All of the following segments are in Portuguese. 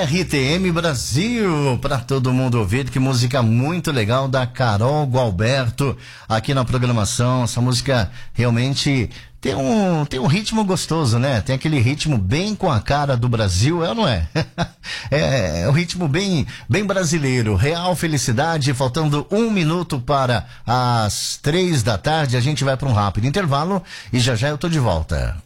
RTM Brasil, para todo mundo ouvir. Que música muito legal da Carol Gualberto aqui na programação. Essa música realmente tem um ritmo gostoso, né? Tem aquele ritmo bem com a cara do Brasil, é ou não é? É um ritmo bem brasileiro. Real Felicidade, faltando 1 minuto para as 3 da tarde. A gente vai para um rápido intervalo e já eu tô de volta.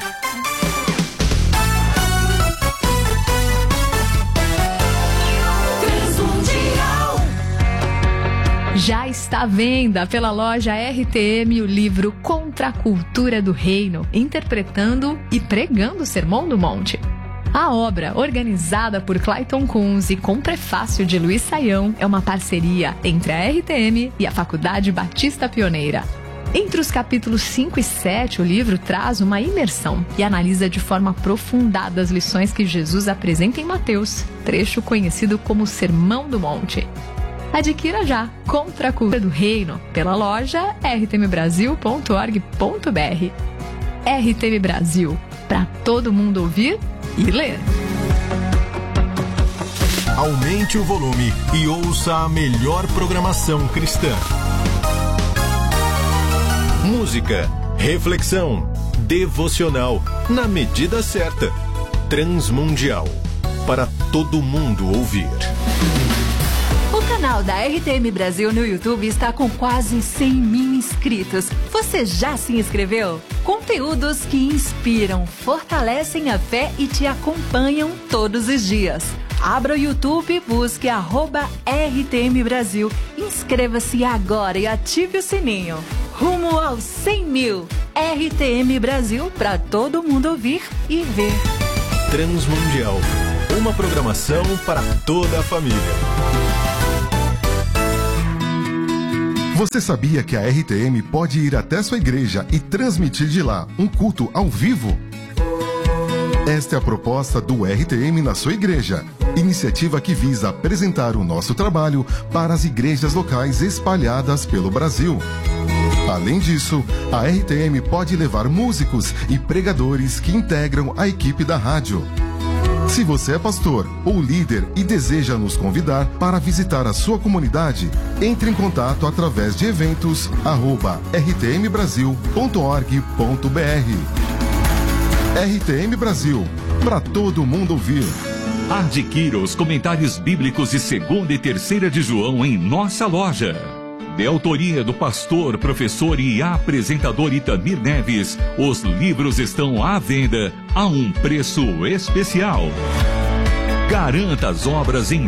Já está à venda pela loja RTM o livro Contra a Cultura do Reino, interpretando e pregando o Sermão do Monte. A obra, organizada por Clayton Kunz e com prefácio de Luiz Saião, é uma parceria entre a RTM e a Faculdade Batista Pioneira. Entre os capítulos 5 e 7, o livro traz uma imersão e analisa de forma aprofundada as lições que Jesus apresenta em Mateus, trecho conhecido como Sermão do Monte. Adquira já Contra a Cultura do Reino pela loja rtmbrasil.org.br. RTM Brasil, para todo mundo ouvir e ler. Aumente o volume e ouça a melhor programação cristã. Música, reflexão, devocional, na medida certa. Transmundial, para todo mundo ouvir. O canal da RTM Brasil no YouTube está com quase 100 mil inscritos. Você já se inscreveu? Conteúdos que inspiram, fortalecem a fé e te acompanham todos os dias. Abra o YouTube e busque @RTM Brasil. Inscreva-se agora e ative o sininho. Rumo aos 100 mil. RTM Brasil, para todo mundo ouvir e ver. Transmundial, uma programação para toda a família. Você sabia que a RTM pode ir até sua igreja e transmitir de lá um culto ao vivo? Esta é a proposta do RTM na sua igreja, iniciativa que visa apresentar o nosso trabalho para as igrejas locais espalhadas pelo Brasil. Além disso, a RTM pode levar músicos e pregadores que integram a equipe da rádio. Se você é pastor ou líder e deseja nos convidar para visitar a sua comunidade, entre em contato através de eventos @rtmbrasil.org.br. RTM Brasil, para todo mundo ouvir. Adquira os comentários bíblicos de 2ª e 3ª de João em nossa loja. De autoria do pastor, professor e apresentador Itamir Neves, os livros estão à venda a um preço especial. Garanta as obras em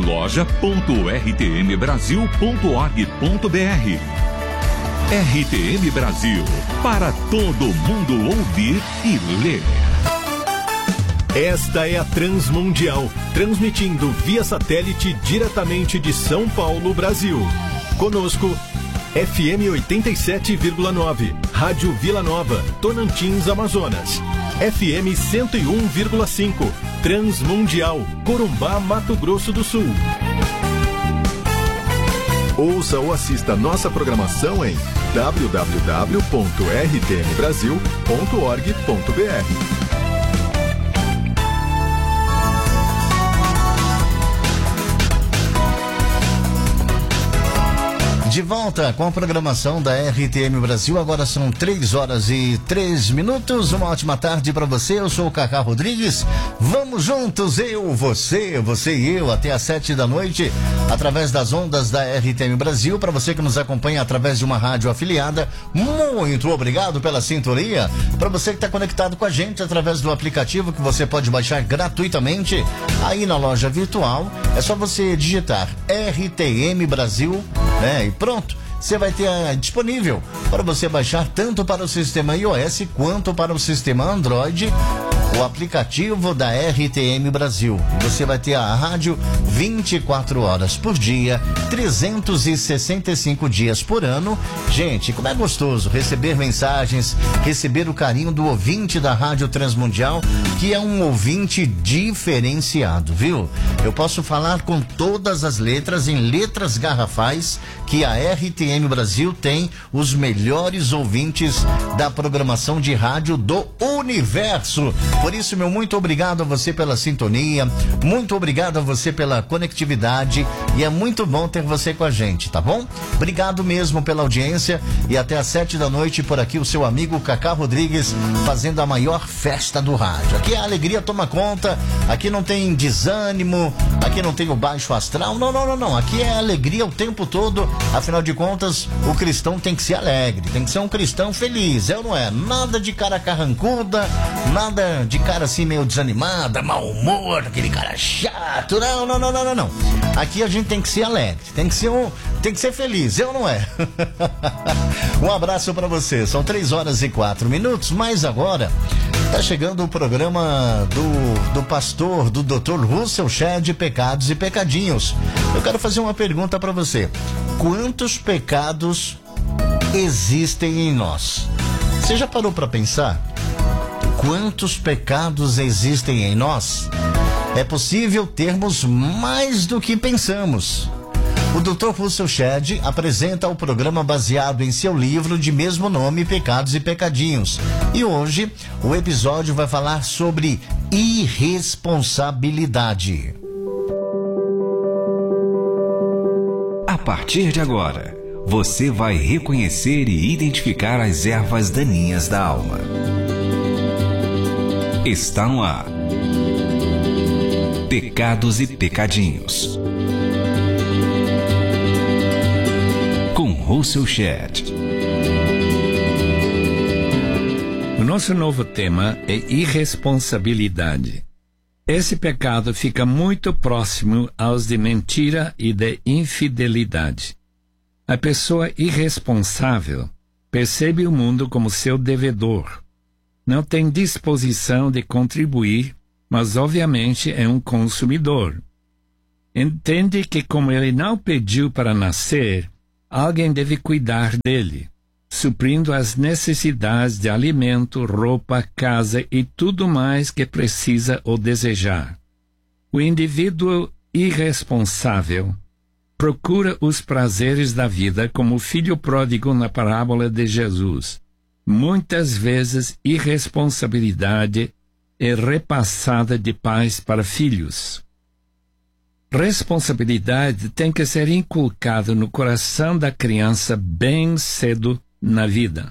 loja.rtmbrasil.org.br. RTM Brasil, para todo mundo ouvir e ler. Esta é a Transmundial, transmitindo via satélite diretamente de São Paulo, Brasil. Conosco, FM 87,9, Rádio Vila Nova, Tocantins, Amazonas. FM 101,5, Transmundial, Corumbá, Mato Grosso do Sul. Ouça ou assista nossa programação em www.rtmbrasil.org.br. De volta com a programação da RTM Brasil. Agora são 3h03. Uma ótima tarde para você. Eu sou o Cacá Rodrigues. Vamos juntos, você e eu, até às 7 da noite, através das ondas da RTM Brasil. Para você que nos acompanha através de uma rádio afiliada, muito obrigado pela sintonia. Para você que está conectado com a gente através do aplicativo que você pode baixar gratuitamente aí na loja virtual, é só você digitar RTM Brasil, né? E pronto, você vai ter disponível para você baixar tanto para o sistema iOS quanto para o sistema Android o aplicativo da RTM Brasil. Você vai ter a rádio 24 horas por dia, 365 dias por ano. Gente, como é gostoso receber mensagens, receber o carinho do ouvinte da Rádio Transmundial, que é um ouvinte diferenciado, viu? Eu posso falar com todas as letras, em letras garrafais, que a RTM Brasil tem os melhores ouvintes da programação de rádio do universo. Por isso, meu muito obrigado a você pela sintonia, muito obrigado a você pela conectividade, e é muito bom ter você com a gente, tá bom? Obrigado mesmo pela audiência, e até às 7 da noite por aqui o seu amigo Cacá Rodrigues fazendo a maior festa do rádio. Aqui a alegria toma conta, aqui não tem desânimo, aqui não tem o baixo astral, não, aqui é alegria o tempo todo. Afinal de contas, o cristão tem que ser alegre, tem que ser um cristão feliz, é ou não é? Nada de cara carrancuda, nada de cara assim meio desanimada, mau humor, aquele cara chato, não. Aqui a gente tem que ser alegre, tem que ser feliz, é ou não é? Um abraço pra você, são 3h04, mas agora tá chegando o programa do pastor, do Dr. Russell Shedd, Pecados e Pecadinhos. Eu quero fazer uma pergunta pra você: quantos pecados existem em nós? Você já parou pra pensar? Quantos pecados existem em nós? É possível termos mais do que pensamos. O Dr. Russell Shedd apresenta o programa baseado em seu livro de mesmo nome, Pecados e Pecadinhos. E hoje o episódio vai falar sobre irresponsabilidade. A partir de agora, você vai reconhecer e identificar as ervas daninhas da alma. Está no ar. Pecados e Pecadinhos. Com Russell Shedd. O nosso novo tema é irresponsabilidade. Esse pecado fica muito próximo aos de mentira e de infidelidade. A pessoa irresponsável percebe o mundo como seu devedor. Não tem disposição de contribuir, mas obviamente é um consumidor. Entende que, como ele não pediu para nascer, alguém deve cuidar dele, suprindo as necessidades de alimento, roupa, casa e tudo mais que precisa ou desejar. O indivíduo irresponsável procura os prazeres da vida como o filho pródigo na parábola de Jesus. Muitas vezes, irresponsabilidade é repassada de pais para filhos. Responsabilidade tem que ser inculcada no coração da criança bem cedo na vida.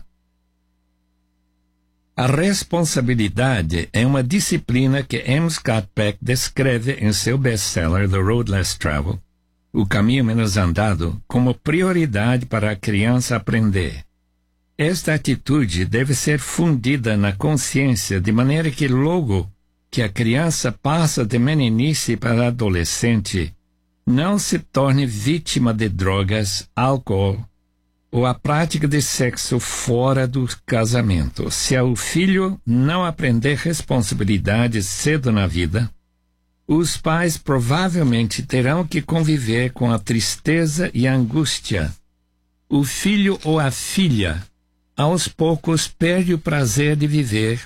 A responsabilidade é uma disciplina que M. Scott Peck descreve em seu best-seller The Road Less Traveled, O Caminho Menos Andado, como prioridade para a criança aprender. Esta atitude deve ser fundida na consciência de maneira que logo que a criança passa de meninice para adolescente, não se torne vítima de drogas, álcool ou a prática de sexo fora do casamento. Se o filho não aprender responsabilidade cedo na vida, os pais provavelmente terão que conviver com a tristeza e a angústia. O filho ou a filha aos poucos perde o prazer de viver,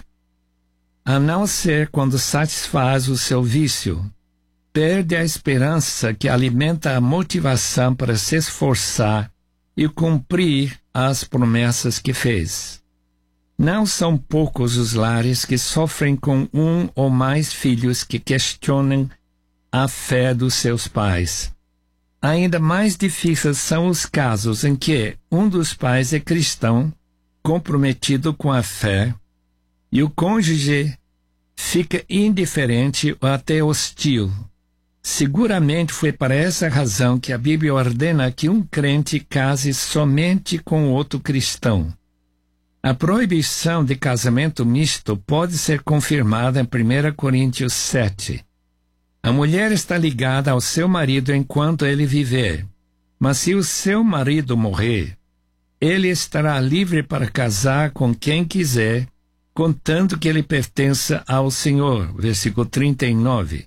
a não ser quando satisfaz o seu vício. Perde a esperança que alimenta a motivação para se esforçar e cumprir as promessas que fez. Não são poucos os lares que sofrem com um ou mais filhos que questionam a fé dos seus pais. Ainda mais difíceis são os casos em que um dos pais é cristão, comprometido com a fé, e o cônjuge fica indiferente ou até hostil. Seguramente foi por essa razão que a Bíblia ordena que um crente case somente com outro cristão. A proibição de casamento misto pode ser confirmada em 1 Coríntios 7. A mulher está ligada ao seu marido enquanto ele viver, mas se o seu marido morrer, ele estará livre para casar com quem quiser, contanto que ele pertença ao Senhor. Versículo 39.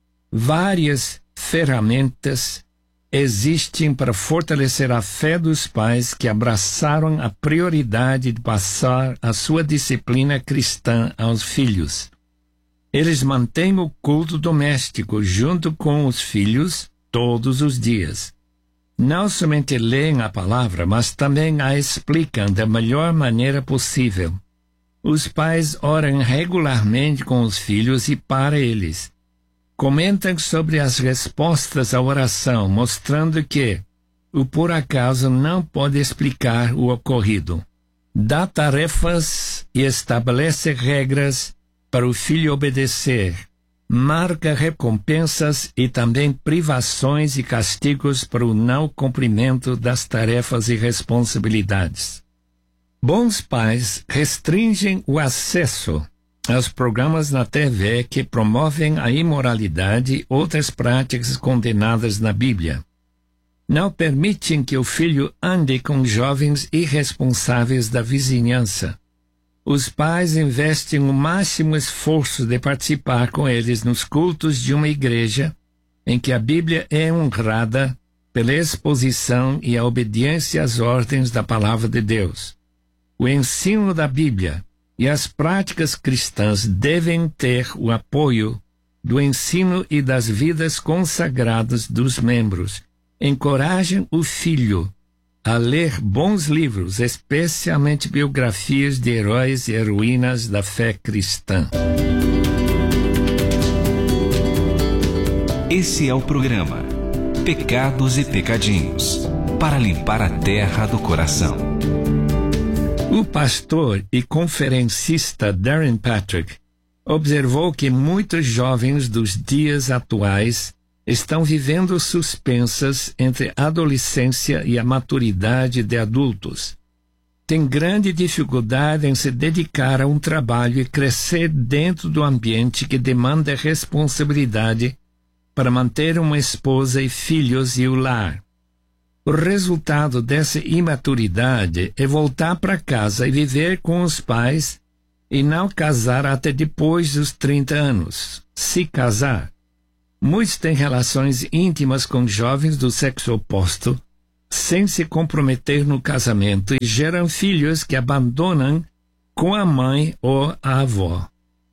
Várias ferramentas existem para fortalecer a fé dos pais que abraçaram a prioridade de passar a sua disciplina cristã aos filhos. Eles mantêm o culto doméstico junto com os filhos todos os dias. Não somente leem a palavra, mas também a explicam da melhor maneira possível. Os pais oram regularmente com os filhos e para eles. Comentam sobre as respostas à oração, mostrando que o por acaso não pode explicar o ocorrido. Dá tarefas e estabelece regras para o filho obedecer. Marca recompensas e também privações e castigos para o não cumprimento das tarefas e responsabilidades. Bons pais restringem o acesso aos programas na TV que promovem a imoralidade e outras práticas condenadas na Bíblia. Não permitem que o filho ande com jovens irresponsáveis da vizinhança. Os pais investem o máximo esforço de participar com eles nos cultos de uma igreja em que a Bíblia é honrada pela exposição e a obediência às ordens da Palavra de Deus. O ensino da Bíblia e as práticas cristãs devem ter o apoio do ensino e das vidas consagradas dos membros. Encorajem o filho a ler bons livros, especialmente biografias de heróis e heroínas da fé cristã. Esse é o programa Pecados e Pecadinhos, para limpar a terra do coração. O pastor e conferencista Darren Patrick observou que muitos jovens dos dias atuais estão vivendo suspensas entre a adolescência e a maturidade de adultos. Tem grande dificuldade em se dedicar a um trabalho e crescer dentro do ambiente que demanda responsabilidade para manter uma esposa e filhos e o lar. O resultado dessa imaturidade é voltar para casa e viver com os pais e não casar até depois dos 30 anos, se casar. Muitos têm relações íntimas com jovens do sexo oposto, sem se comprometer no casamento e geram filhos que abandonam com a mãe ou a avó.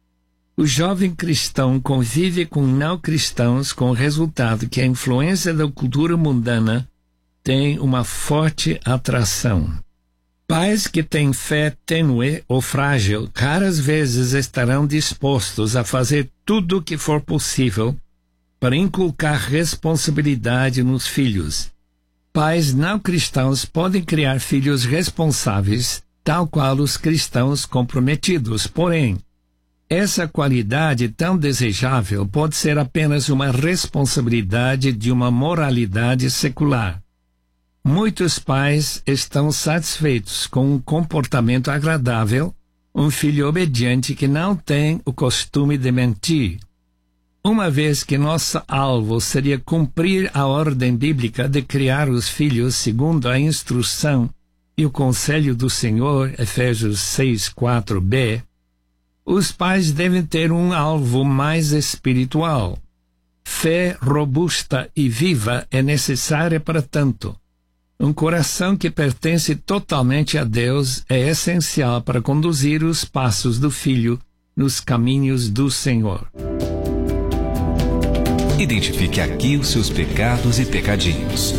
O jovem cristão convive com não cristãos com o resultado que a influência da cultura mundana tem uma forte atração. Pais que têm fé tênue ou frágil raras vezes estarão dispostos a fazer tudo o que for possível para inculcar responsabilidade nos filhos. Pais não cristãos podem criar filhos responsáveis, tal qual os cristãos comprometidos. Porém, essa qualidade tão desejável pode ser apenas uma responsabilidade de uma moralidade secular. Muitos pais estão satisfeitos com um comportamento agradável, um filho obediente que não tem o costume de mentir. Uma vez que nosso alvo seria cumprir a ordem bíblica de criar os filhos segundo a instrução e o conselho do Senhor, Efésios 6:4b, os pais devem ter um alvo mais espiritual. Fé robusta e viva é necessária para tanto. Um coração que pertence totalmente a Deus é essencial para conduzir os passos do filho nos caminhos do Senhor. Identifique aqui os seus pecados e pecadinhos.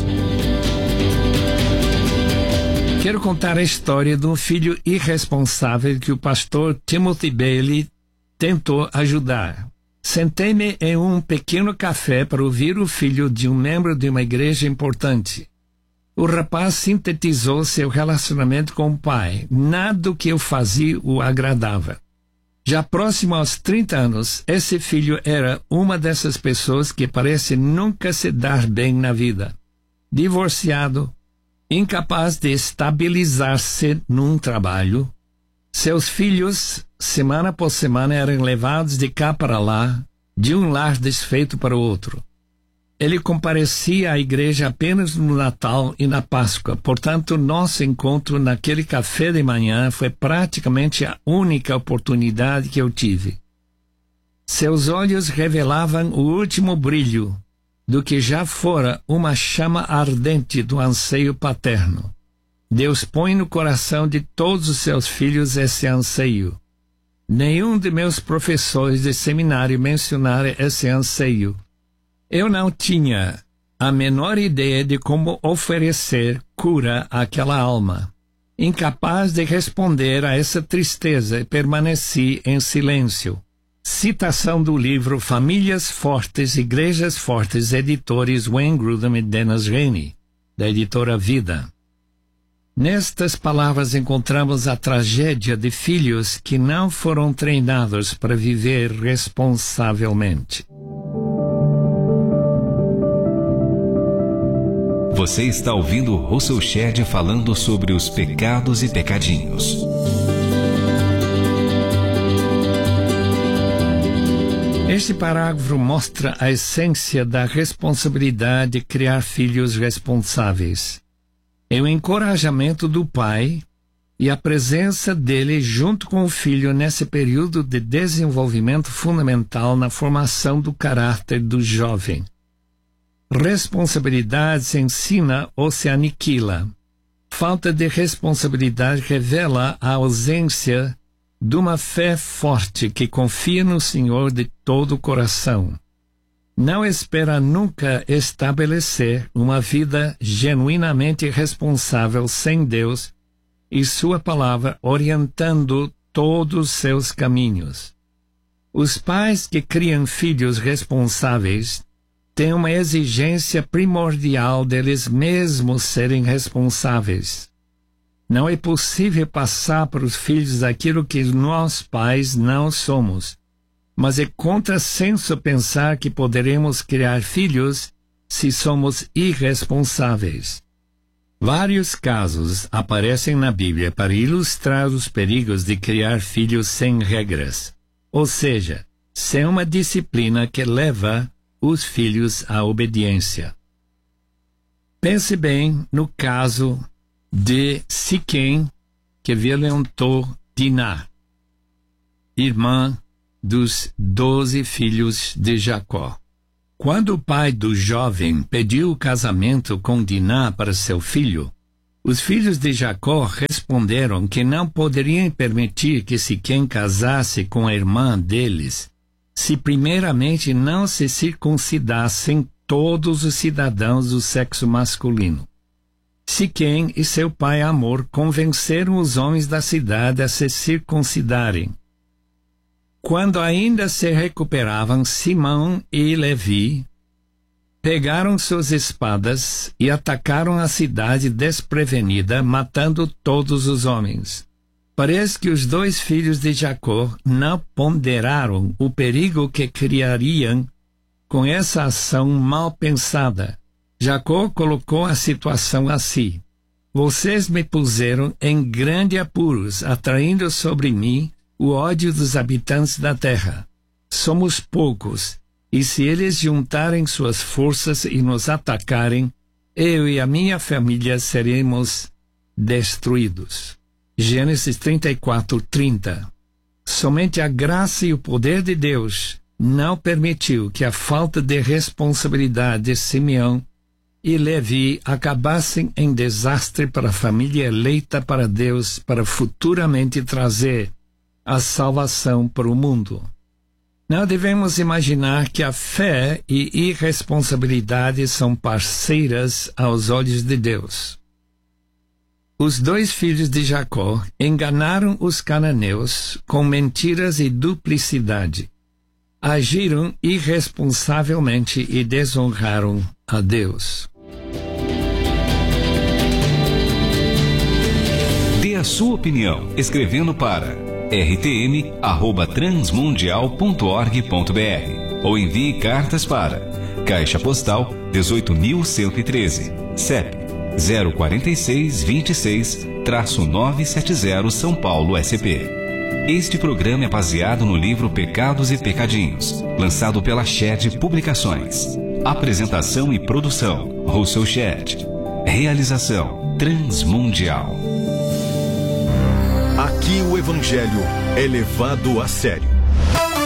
Quero contar a história de um filho irresponsável que o pastor Timothy Bailey tentou ajudar. Sentei-me em um pequeno café para ouvir o filho de um membro de uma igreja importante. O rapaz sintetizou seu relacionamento com o pai. Nada do que eu fazia o agradava. Já próximo aos 30 anos, esse filho era uma dessas pessoas que parece nunca se dar bem na vida. Divorciado, incapaz de estabilizar-se num trabalho. Seus filhos, semana após semana, eram levados de cá para lá, de um lar desfeito para o outro. Ele comparecia à igreja apenas no Natal e na Páscoa. Portanto, nosso encontro naquele café de manhã foi praticamente a única oportunidade que eu tive. Seus olhos revelavam o último brilho do que já fora uma chama ardente do anseio paterno. Deus põe no coração de todos os seus filhos esse anseio. Nenhum de meus professores de seminário mencionaram esse anseio. Eu não tinha a menor ideia de como oferecer cura àquela alma. Incapaz de responder a essa tristeza, permaneci em silêncio. Citação do livro Famílias Fortes, Igrejas Fortes, editores Wayne Grudem e Dennis Rainey, da editora Vida. Nestas palavras encontramos a tragédia de filhos que não foram treinados para viver responsavelmente. Você está ouvindo Russell Shedd falando sobre os pecados e pecadinhos. Este parágrafo mostra a essência da responsabilidade de criar filhos responsáveis. É o encorajamento do pai e a presença dele junto com o filho nesse período de desenvolvimento fundamental na formação do caráter do jovem. Responsabilidade se ensina ou se aniquila. Falta de responsabilidade revela a ausência de uma fé forte que confia no Senhor de todo o coração. Não espera nunca estabelecer uma vida genuinamente responsável sem Deus e sua palavra orientando todos os seus caminhos. Os pais que criam filhos responsáveis têm uma exigência primordial deles mesmos serem responsáveis. Não é possível passar para os filhos aquilo que nós pais não somos. Mas é contrassenso pensar que poderemos criar filhos se somos irresponsáveis. Vários casos aparecem na Bíblia para ilustrar os perigos de criar filhos sem regras, ou seja, sem uma disciplina que leva os filhos à obediência. Pense bem no caso de Siquém, que violentou Diná, irmã dos 12 filhos de Jacó. Quando o pai do jovem pediu o casamento com Diná para seu filho, os filhos de Jacó responderam que não poderiam permitir que Siquém casasse com a irmã deles, se primeiramente não se circuncidassem todos os cidadãos do sexo masculino. Siquém e seu pai Amor convenceram os homens da cidade a se circuncidarem. Quando ainda se recuperavam, Simão e Levi pegaram suas espadas e atacaram a cidade desprevenida, matando todos os homens. Parece que os 2 filhos de Jacó não ponderaram o perigo que criariam com essa ação mal pensada. Jacó colocou a situação assim: vocês me puseram em grande apuros, atraindo sobre mim o ódio dos habitantes da terra. Somos poucos, e se eles juntarem suas forças e nos atacarem, eu e a minha família seremos destruídos. Gênesis 34:30. Somente a graça e o poder de Deus não permitiu que a falta de responsabilidade de Simeão e Levi acabassem em desastre para a família eleita para Deus para futuramente trazer a salvação para o mundo. Não devemos imaginar que a fé e irresponsabilidade são parceiras aos olhos de Deus. Os 2 filhos de Jacó enganaram os cananeus com mentiras e duplicidade. Agiram irresponsavelmente e desonraram a Deus. Dê a sua opinião escrevendo para rtm@transmundial.org.br ou envie cartas para Caixa Postal 18.113, CEP 04626-970 São Paulo, SP. Este programa é baseado no livro Pecados e Pecadinhos, lançado pela Shedd Publicações. Apresentação e produção, Russell Shedd. Realização, Transmundial. Aqui o Evangelho é levado a sério.